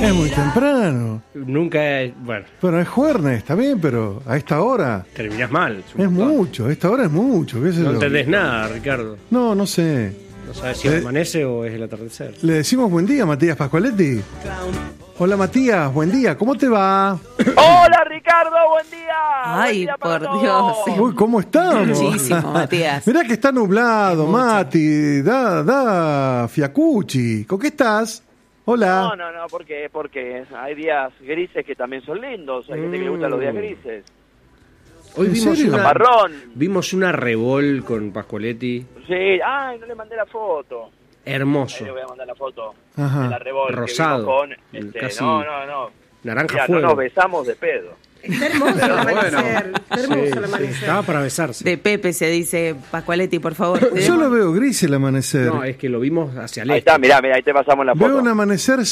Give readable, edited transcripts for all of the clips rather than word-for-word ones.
Es muy temprano. Nunca es... Bueno, Bueno, es jueves, está bien, pero a esta hora terminás mal. es mucho. A esta hora es mucho. ¿Qué sé No yo? entendés nada, Ricardo. No sé. No sabes si amanece o es el atardecer. Le decimos buen día, Matías Pascualetti. Hola, Matías, buen día. ¿Cómo te va? Hola Ricardo, buen día. Ay, Buen día para por todos. Dios. Uy, ¿cómo estamos? Muchísimo, Matías. Mirá que está nublado, Mati. Da fiacuchi. ¿Con qué estás? Hola. No, porque hay días grises que también son lindos. Hay gente que le gustan los días grises. Hoy ¿En vimos serio? vimos una Revol con Pascualetti. Sí, ay, no le mandé la foto. Hermoso. Ahí le voy a mandar la foto Ajá. de la revólver. Rosado. Con, Casi no. naranja Mirá, fuego. no nos besamos de pedo. Está hermoso el amanecer. Está hermoso el amanecer. Estaba para besarse. De Pepe se dice, Pascualetti, por favor. Yo lo veo gris el amanecer. No, es que lo vimos hacia el Ahí este. está, mirá, ahí te pasamos la foto. Veo un amanecer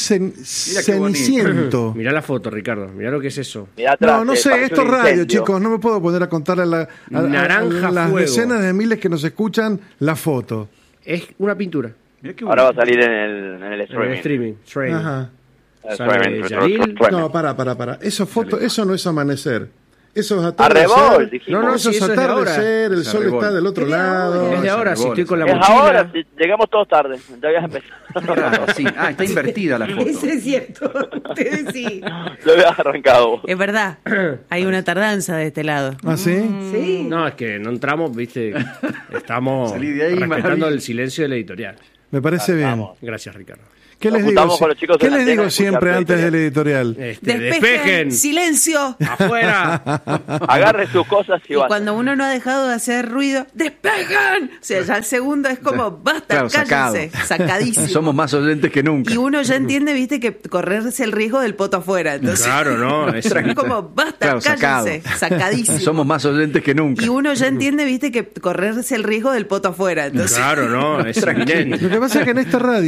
ceniciento. Mirá la foto, Ricardo. Mirá lo que es eso. Mirá atrás, No sé, parece esto es un radio, incendio. chicos. No me puedo poner a contarle a Naranja las fuego. decenas de miles que nos escuchan la foto. Es una pintura. Ahora va a salir en el En el streaming. streaming. Ajá. Sale Yaril. No, para. Eso no es amanecer. Eso es Arrebol, atardecer. dijimos. No, eso sí, es eso es de atardecer. El Es sol arrebol. está del otro Es de lado. ahora. Es de ahora, si estoy con la Es mochila. ahora, sí, llegamos todos tarde. Ya habías empezado. Claro, sí. Ah, está invertida la foto. Eso es cierto. Ustedes sí. Lo habías arrancado. Es verdad, hay una tardanza de este lado. ¿Ah, sí? Sí. No, es que no entramos, viste. Estamos Salí de ahí, respetando maravilla. el silencio del editorial. Me parece bien. Vamos. Gracias, Ricardo. ¿Qué Nos les digo, juntamos con los chicos ¿qué en la les antena digo a escuchar siempre tu antes del editorial? Despejen. ¡Silencio! Afuera. Agarre sus cosas y Y vaya. cuando uno no ha dejado de hacer ruido, ¡despejen! O sea, ya el segundo es como, basta, Claro, sacado. cállense, sacadísimo. Somos más oyentes que nunca. Y uno ya entiende, viste, que correrse el riesgo del poto afuera. Entonces, Claro, no. Es es como, basta, Claro, sacado. cállense, sacadísimo. Somos más oyentes que nunca. Y uno ya entiende, viste, que correrse el riesgo del poto afuera. Entonces, Claro, no. Es inminente. Lo que pasa es que en esta radio